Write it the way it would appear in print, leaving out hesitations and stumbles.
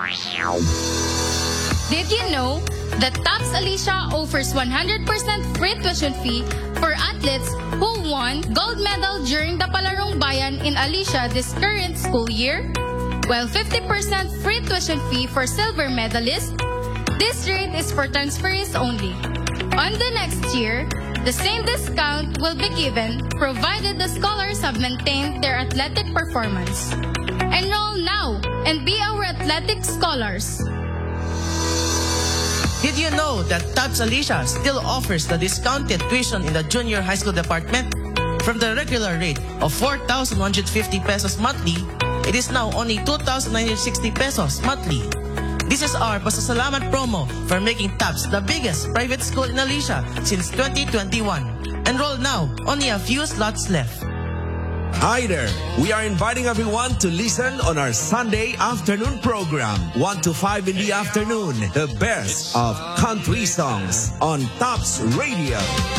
Did you know that TOPS Alicia offers 100% free tuition fee for athletes who won gold medal during the Palarong Bayan in Alicia this current school year? While 50% free tuition fee for silver medalists, this rate is for transferees only. On the next year, the same discount will be given provided the scholars have maintained their athletic performance. Enroll now and be our athletic scholars. Did you know that TOPS Alicia still offers the discounted tuition in the junior high school department? From the regular rate of 4,150 pesos monthly, it is now only 2,960 pesos monthly. This is our pasasalamat promo for making TOPS the biggest private school in Alicia since 2021. Enroll now, only a few slots left. Hi there! We are inviting everyone to listen on our Sunday afternoon program, 1 to 5 in the afternoon, the best of country songs on TOPS Radio.